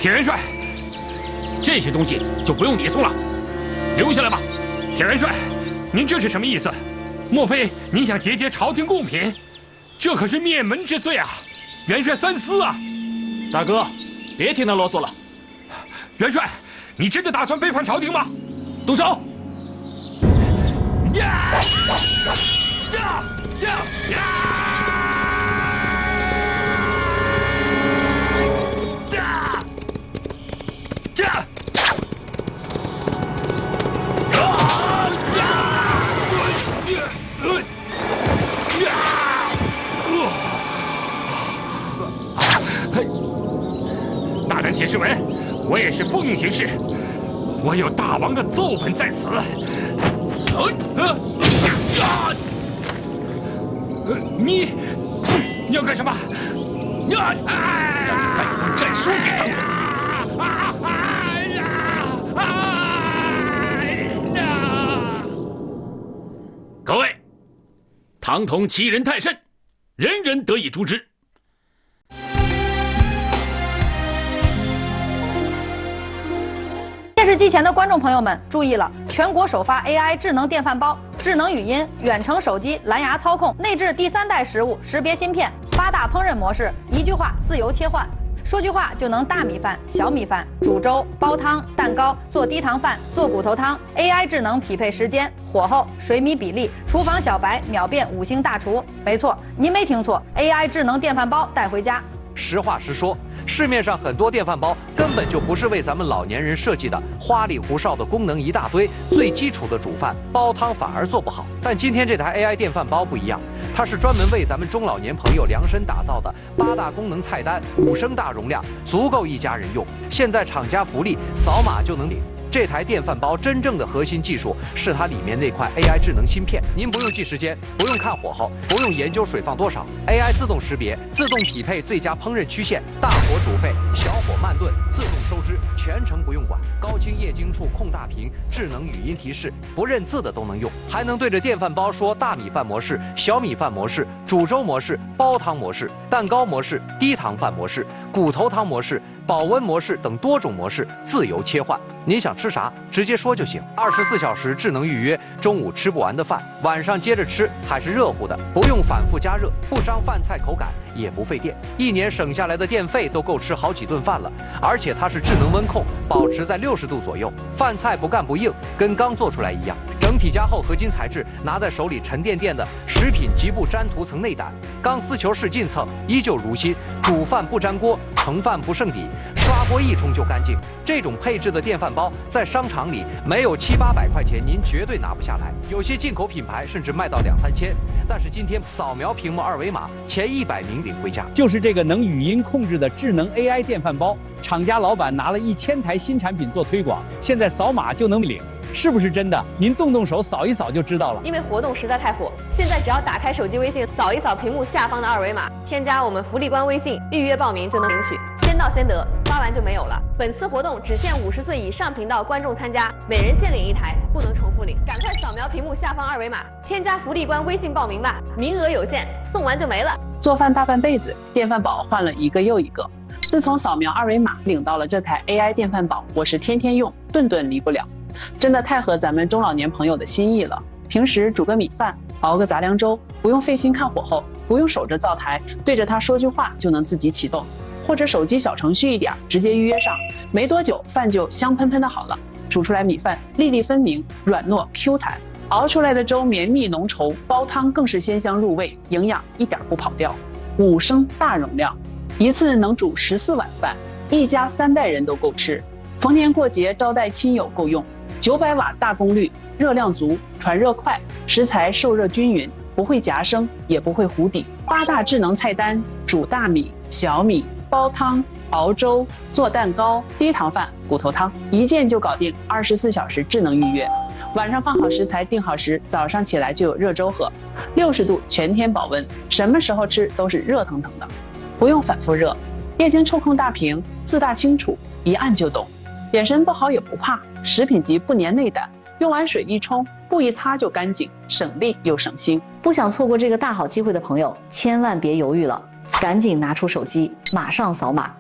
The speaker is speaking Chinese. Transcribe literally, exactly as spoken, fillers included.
铁元帅，这些东西就不用你送了，留下来吧。铁元帅，您这是什么意思？莫非您想劫劫朝廷贡品？这可是灭门之罪啊！元帅三思啊！ 大哥，别听他啰嗦了。 元帅，你真的打算背叛朝廷吗？ 动手！ 呀！呀！呀！呀！ 大胆铁士文，我也是奉命行事，我有大王的奏本在此。呃呃呃，你你要干什么？啊！带份战书给唐统。 各位，唐统欺人太甚，人人得以诛之。 电视机前的观众朋友们注意了，全国首发 A I 智能电饭煲、智能语音、远程手机、蓝牙操控，内置第三代食物识别芯片，八大烹饪模式，一句话自由切换。 说句话就能大米饭、小米饭、煮粥、煲汤、蛋糕、做低糖饭、做骨头汤。A I 智能匹配时间、火候、水米比例，厨房小白秒变五星大厨。没错，您没听错 ，A I 智能电饭煲带回家。 实话实说，市面上很多电饭煲根本就不是为咱们老年人设计的，花里胡哨的功能一大堆，最基础的煮饭煲汤反而做不好。但今天这台 A I 电饭煲不一样，它是专门为咱们中老年朋友量身打造的，八大功能菜单，五升大容量，足够一家人用。现在厂家福利，扫码就能领。 这台电饭煲真正的核心技术是它里面那块 A I 智能芯片，您不用记时间，不用看火候，不用研究水放多少 ，A I 自动识别、自动匹配最佳烹饪曲线，大火煮沸，小火慢炖，自动收汁，全程不用管。高清液晶触控大屏，智能语音提示，不认字的都能用，还能对着电饭煲说大米饭模式、小米饭模式、煮粥模式、煲汤模式、蛋糕模式、低糖饭模式、骨头汤模式。 保温模式等多种模式自由切换，您想吃啥直接说就行。二十四小时智能预约，中午吃不完的饭，晚上接着吃还是热乎的，不用反复加热，不伤饭菜口感，也不费电。一年省下来的电费都够吃好几顿饭了。而且它是智能温控，保持在六十度左右，饭菜不干不硬，跟刚做出来一样。整体加厚合金材质，拿在手里沉甸甸的，食品极不粘涂层内胆，钢丝球式进蹭，依旧如新。煮饭不粘锅，盛饭不剩底。 刷锅一冲就干净，这种配置的电饭煲在商场里没有七八百块钱，您绝对拿不下来。有些进口品牌甚至卖到两三千。但是今天扫描屏幕二维码，前一百名领回家。 就是这个能语音控制的智能 A I 电饭煲，厂家老板拿了一千台新产品做推广，现在扫码就能领。 是不是真的？您动动手扫一扫就知道了。 因为活动实在太火，现在只要打开手机微信，扫一扫屏幕下方的二维码，添加我们福利官微信，预约报名就能领取，先到先得，发完就没有了。本次活动只限五十岁以上频道观众参加，每人限领一台，不能重复领。赶快扫描屏幕下方二维码，添加福利官微信报名吧，名额有限，送完就没了。 做饭大半辈子，电饭煲换了一个又一个。自从扫描二维码领到了这台 A I 电饭煲，我是天天用，顿顿离不了。 真的太合咱们中老年朋友的心意了。平时煮个米饭，熬个杂粮粥，不用费心看火候，不用守着灶台，对着它说句话就能自己启动，或者手机小程序一点，直接预约上，没多久饭就香喷喷的好了。煮出来米饭粒粒分明，软糯 Q 弹，熬出来的粥绵密浓稠，煲汤更是鲜香入味，营养一点不跑掉。五升大容量，一次能煮十四碗饭，一家三代人都够吃，逢年过节招待亲友够用。 九百瓦大功率，热量足，传热快，食材受热均匀，不会夹生，也不会糊底。八大智能菜单：煮大米、小米、煲汤、熬粥、做蛋糕、低糖饭、骨头汤，一键就搞定。二十四小时智能预约，晚上放好食材，定好时，早上起来就有热粥喝。六十度全天保温，什么时候吃都是热腾腾的，不用反复热。液晶触控大屏，字大清楚，一按就懂。 眼神不好也不怕，食品级不粘内胆，用完水一冲，布一擦就干净，省力又省心。 不想错过这个大好机会的朋友，千万别犹豫了，赶紧拿出手机，马上扫码。